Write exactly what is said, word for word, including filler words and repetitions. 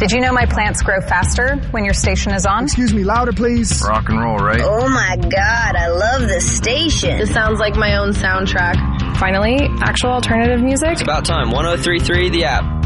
Did you know my plants grow faster when your station is on? Excuse me, louder please. Rock and roll, right? Oh my God, I love this station. This sounds like my own soundtrack. Finally, actual alternative music. It's about time. one oh three point three The App.